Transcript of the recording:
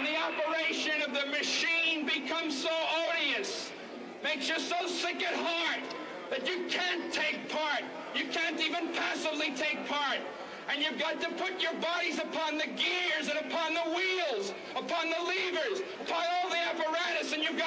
the operation of the machine becomes so odious, makes you so sick at heart that you can't take part. You can't even passively take part. And you've got to put your bodies upon the gears and upon the wheels, upon the levers, upon all the apparatus, and you've got